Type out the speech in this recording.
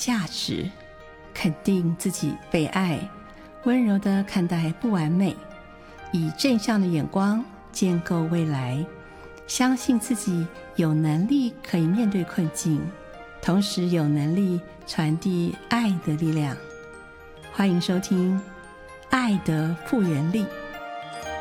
价值，肯定自己被爱，温柔地看待不完美，以正向的眼光建构未来，相信自己有能力可以面对困境，同时有能力传递爱的力量。欢迎收听《爱的复原力》。